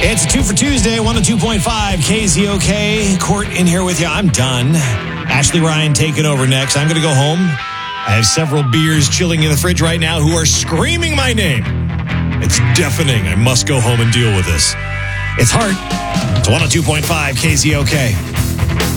It's a 2 for Tuesday, 102.5 KZOK. Court in here with you. I'm done. Ashley Ryan taking over next. I'm going to go home. I have several beers chilling in the fridge right now who are screaming my name. It's deafening. I must go home and deal with this. It's Heart. It's 102.5 KZOK.